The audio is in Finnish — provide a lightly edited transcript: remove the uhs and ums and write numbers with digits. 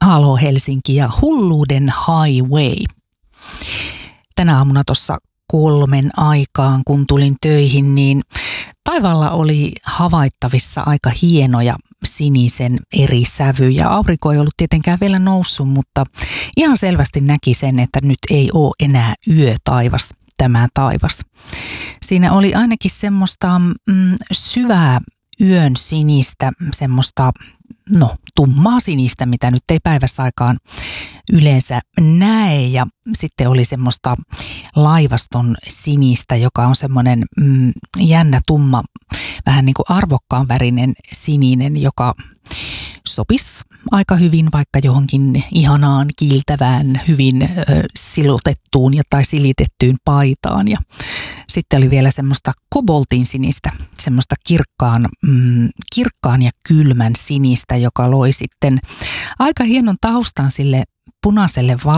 Halo Helsinki ja Hulluuden Highway. Tänä aamuna tuossa 3 aikaan, kun tulin töihin, niin taivaalla oli havaittavissa aika hienoja sinisen eri sävyjä. Aurinko ei ollut tietenkään vielä noussut, mutta ihan selvästi näki sen, että nyt ei ole enää yötaivas tämä taivas. Siinä oli ainakin semmoista syvää yön sinistä, semmoista tummaa sinistä, mitä nyt ei päivässä aikaan yleensä näe. Ja sitten oli semmoista laivaston sinistä, joka on semmoinen jännä, tumma, vähän niin kuin arvokkaan värinen sininen, joka sopisi aika hyvin vaikka johonkin ihanaan, kiiltävään, hyvin silotettuun tai silitettyyn paitaan. Ja sitten oli vielä semmoista koboltin sinistä, semmoista kirkkaan ja kylmän sinistä, joka loi sitten aika hienon taustan sille punaiselle